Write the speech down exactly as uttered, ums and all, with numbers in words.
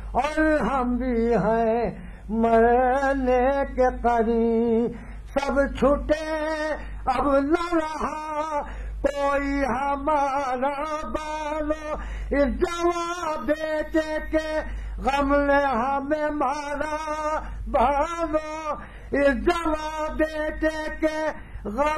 और हम भी हैं मरने के करीब। सब छूटे अब न रहा कोई हमारा बालो, इस जवाब बेटे के गम ने हमें मारा बालो, इस जवाब बेटे के गम